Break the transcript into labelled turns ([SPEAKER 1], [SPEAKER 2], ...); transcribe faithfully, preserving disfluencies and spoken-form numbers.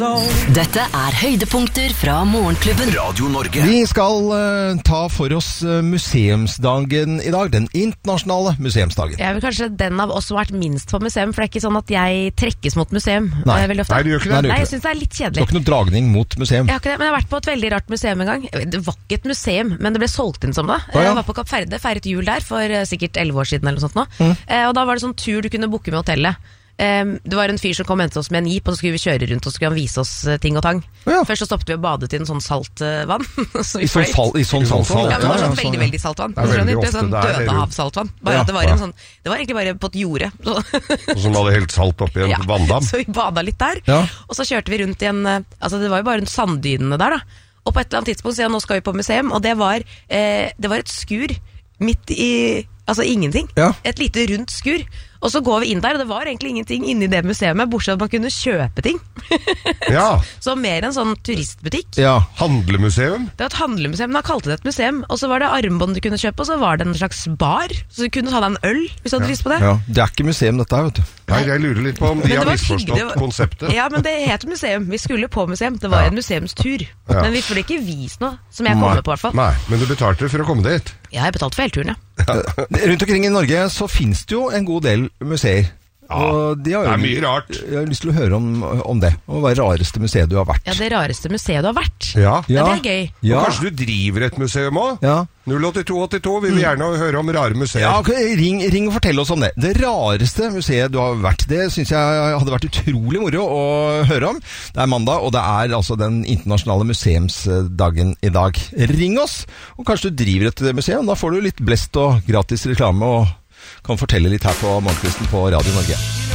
[SPEAKER 1] Dette er høydepunkter fra Morgenklubben.
[SPEAKER 2] Radio Norge.
[SPEAKER 3] Vi skal uh, ta for oss uh, museumsdagen i dag, den internasjonale museumsdagen.
[SPEAKER 4] Jeg er vel kanskje den av oss som har vært minst på museum, for det er ikke sånn at jeg trekkes mot museum.
[SPEAKER 3] Nei,
[SPEAKER 4] veldig ofte.
[SPEAKER 3] Nei du gjør ikke det.
[SPEAKER 4] Nei, jeg synes det er litt kjedelig.
[SPEAKER 3] Du har ikke noe dragning mot museum.
[SPEAKER 4] Jeg har ikke det, men jeg har vært på et veldig rart museum en gang. Det var ikke et museum, men det ble solgt inn som det.
[SPEAKER 3] Ah, ja.
[SPEAKER 4] Jeg var på Kapp Verde, feiret jul der for uh, sikkert elleve år siden eller noe sånt nå. Mm. Uh, og da var det sånn tur du kunne booke med hotellet. Um, det var en fyr som kom og hentet oss med en jeep, og så skulle vi kjøre rundt og så skulle han vise oss uh, ting og tang. Ja. Først så stoppet vi og badet i en sånn saltvann.
[SPEAKER 3] I sånn salt, i sånn saltvann?
[SPEAKER 4] Ja, men det var sånn veldig, veldig saltvann.
[SPEAKER 5] Det er veldig
[SPEAKER 4] det sånn dødehavssaltvann. Bare
[SPEAKER 3] ja.
[SPEAKER 4] at det var en sånn, det var egentlig bare på et jorde.
[SPEAKER 5] Og som hadde helt salt oppi en
[SPEAKER 4] ja.
[SPEAKER 5] vanndam.
[SPEAKER 4] Så vi badet litt der,
[SPEAKER 3] ja.
[SPEAKER 4] og så kjørte vi rundt i en, altså det var jo bare en sanddynene der da. Og på et eller annet tidspunkt så ja, nå skal vi på museum, og det var, eh, det var et skur midt i, altså ingenting.
[SPEAKER 3] Ja.
[SPEAKER 4] Et lite rundt skur. Og så går vi inn der, og det var egentlig ingenting inni det museet, bortsett at man kunne kjøpe ting.
[SPEAKER 5] Ja.
[SPEAKER 4] Så mer en sånn turistbutikk.
[SPEAKER 3] Ja.
[SPEAKER 5] Handlemuseum.
[SPEAKER 4] Det var et handlemuseum, men da kalte det et museum. Og så var det armbånd du kunne kjøpe, og så var det en slags bar. Så du kunne ta deg en øl, hvis du hadde
[SPEAKER 5] Ja.
[SPEAKER 4] lyst på det.
[SPEAKER 3] Ja, det er ikke museum dette her, vet du.
[SPEAKER 5] Nei, jeg lurer litt på om de
[SPEAKER 4] Men det
[SPEAKER 5] har
[SPEAKER 4] var
[SPEAKER 5] misforstått
[SPEAKER 4] hyggelig, det var-
[SPEAKER 5] konseptet.
[SPEAKER 4] Ja, men det het museum. Vi skulle på museum. Det var
[SPEAKER 5] Ja.
[SPEAKER 4] en museumstur.
[SPEAKER 5] Ja.
[SPEAKER 4] Men vi ble ikke vist noe, som jeg kom med på i hvert fall.
[SPEAKER 5] Nei, men du betalte for å komme dit.
[SPEAKER 4] Jeg har betalt for hele turen, ja.
[SPEAKER 3] Rundt omkring i Norge så finnes det jo en god del museer.
[SPEAKER 5] Ja,
[SPEAKER 3] Og de har,
[SPEAKER 5] det er mye rart.
[SPEAKER 3] Jeg har lyst til å høre om, om det. Og hva er det rareste museet du har vært?
[SPEAKER 4] Ja, det rareste museet du har vært.
[SPEAKER 5] Ja.
[SPEAKER 4] Ja, det er gøy.
[SPEAKER 3] Ja.
[SPEAKER 5] Og kanskje du driver et museum også?
[SPEAKER 3] Ja.
[SPEAKER 5] null åtte to åtte to, vi vil gjerne høre om rare museer.
[SPEAKER 3] Ja, ok, ring, ring og fortell oss om det. Det rareste museet du har vært, det synes jeg hadde vært utrolig moro å høre om. Det er mandag, og det er altså den internasjonale museumsdagen i dag. Ring oss, og kanskje du driver et museum. Da får du litt blest og gratis reklame, og kan fortelle litt her på Morgenkvisten på Radio Norge.